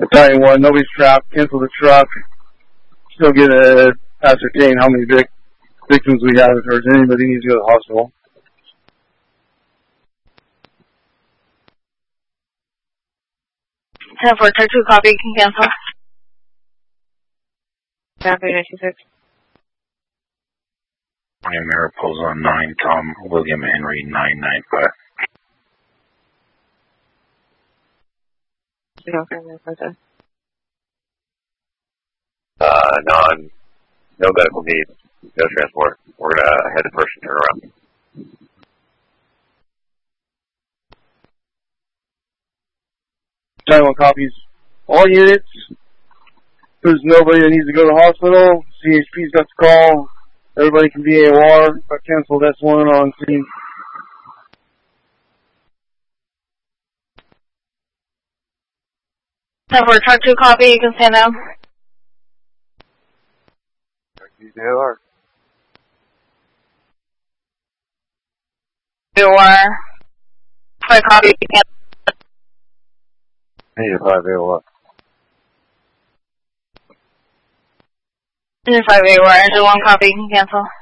Battalion 1, nobody's trapped. Cancel the truck. Still get to ascertain how many victims we have if there's anybody needs to go to the hospital. 10-4, Tech 2, copy, can cancel. Copy, 96. Morning, Mariposa 9, Tom William Henry 995. No medical needs, no transport. We're going to head to first and turn around. Battalion 1 copies. All units. There's nobody that needs to go to the hospital. CHP's got the call. Everybody can be AOR. I canceled S1 on scene. Number truck 2, copy, you can stand down. AOR. AOR. 5, copy, you can Negative 5 AOR. cancel. 5 AOR, engine 1, copy, you can cancel.